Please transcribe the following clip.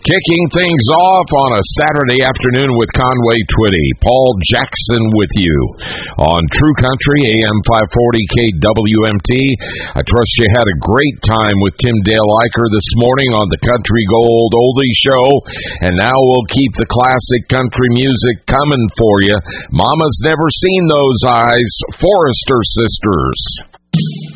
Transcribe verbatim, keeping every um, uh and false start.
Kicking things off on a Saturday afternoon with Conway Twitty. Paul Jackson with you on True Country, A M five forty K W M T. I trust you had a great time with Tim Dale Eicher this morning on the Country Gold Oldie Show. And now we'll keep the classic country music coming for you. Mama's Never Seen Those Eyes, Forrester Sisters.